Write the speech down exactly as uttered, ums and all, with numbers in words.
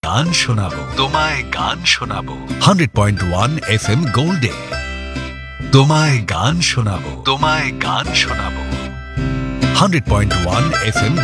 গান শোনাবো তোমায় গান শোনাবো hundred point one F M গোল্ডে তোমায় গান শোনাবো তোমায় গান শোনাবো hundred point one F M